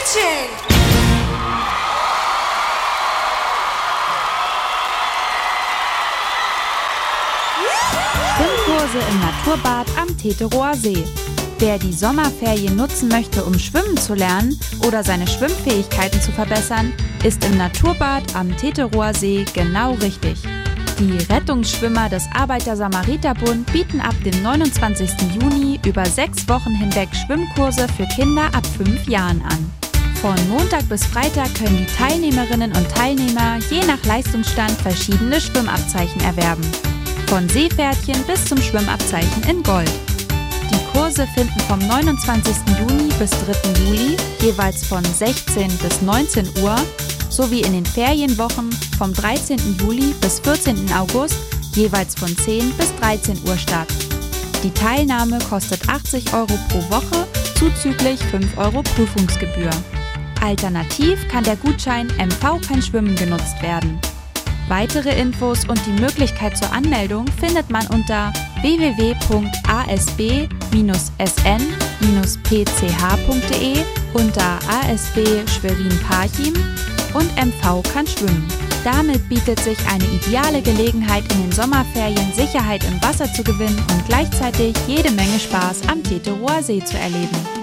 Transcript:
Kitchen. Schwimmkurse im Naturbad am Teterower See. Wer die Sommerferien nutzen möchte, um schwimmen zu lernen oder seine Schwimmfähigkeiten zu verbessern, ist im Naturbad am Teterower See genau richtig. Die Rettungsschwimmer des Arbeiter-Samariter-Bund bieten ab dem 29. Juni über 6 Wochen hinweg Schwimmkurse für Kinder ab 5 Jahren an. Von Montag bis Freitag können die Teilnehmerinnen und Teilnehmer je nach Leistungsstand verschiedene Schwimmabzeichen erwerben. Von Seepferdchen bis zum Schwimmabzeichen in Gold. Die Kurse finden vom 29. Juni bis 3. Juli jeweils von 16 bis 19 Uhr sowie in den Ferienwochen vom 13. Juli bis 14. August jeweils von 10 bis 13 Uhr statt. Die Teilnahme kostet 80 € pro Woche zuzüglich 5 € Prüfungsgebühr. Alternativ kann der Gutschein MV kein Schwimmen genutzt werden. Weitere Infos und die Möglichkeit zur Anmeldung findet man unter www.asb-sn-pch.de, unter ASB Schwerin-Parchim und MV kann schwimmen. Damit bietet sich eine ideale Gelegenheit, in den Sommerferien Sicherheit im Wasser zu gewinnen und gleichzeitig jede Menge Spaß am Teterower See zu erleben.